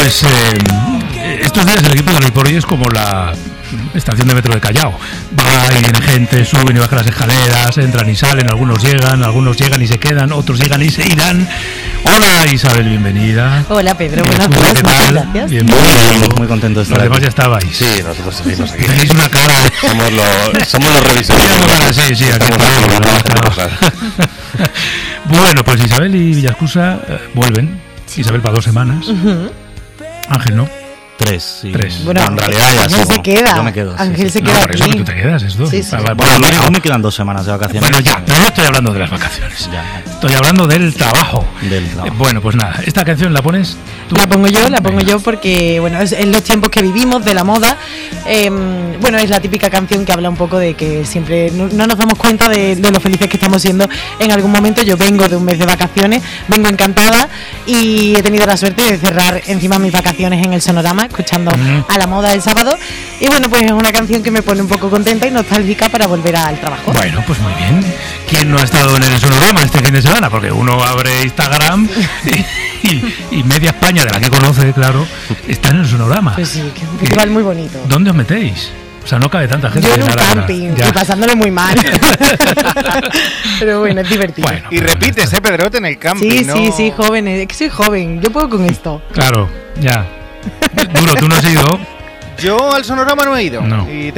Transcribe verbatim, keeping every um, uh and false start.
pues eh, estos días el equipo del Ripoll es como la estación de metro de Callao. Va y viene gente, suben y bajan las escaleras, entran y salen, algunos llegan, algunos llegan y se quedan, otros llegan y se irán. Hola Isabel, bienvenida. Hola Pedro, buenas tardes. ¿Qué tal? Gracias. Bienvenido. Muy contento de estar Los demás aquí. ya estabais. Sí, nosotros seguimos aquí. Tenéis una cara. Somos los, somos los revisores. Sí, sí, aquí estamos. Bueno, pues Isabel y Villascusa eh, vuelven. Isabel para dos semanas. Uh-huh. Ángel, ¿no? Tres, sí. Tres. Bueno, no, en realidad ya Ángel somos. se queda. Yo me quedo. Ángel sí, sí. se No, queda por eso aquí. que tú te quedas, es tú. Sí, sí. Va, va, Bueno, va, aún, va. aún me quedan dos semanas de vacaciones. Bueno, ya, pero no estoy hablando de las vacaciones. Ya. Estoy hablando del trabajo. Del trabajo. Eh, bueno, pues nada, esta canción la pones tú. La pongo yo, la pongo Venga. yo porque, bueno, es en los tiempos que vivimos de la moda. Eh, bueno, es la típica canción que habla un poco de que siempre no, no nos damos cuenta de, de lo felices que estamos siendo en algún momento. Yo vengo de un mes de vacaciones, vengo encantada y he tenido la suerte de cerrar encima mis vacaciones en el Sonorama, escuchando Mm. a la moda el sábado. Y bueno, pues es una canción que me pone un poco contenta y nostálgica para volver al trabajo. Bueno, pues muy bien. ¿Quién no ha estado en el Sonorama este fin de semana? Porque uno abre Instagram y, y, y media España, de la que conoce, claro, está en el Sonorama. Pues sí, que es un festival muy bonito. ¿Dónde os metéis? O sea, no cabe tanta gente. Yo en un Aragona. camping Ya. y pasándolo muy mal. Pero bueno, es divertido. Bueno, Y repites, ¿eh, Pedrote, en el camping? Sí, ¿no? sí, sí, joven, es que soy joven, yo puedo con esto. Claro, ya. Duro, tú no has ido. Yo al Sonorama no he ido. No. Y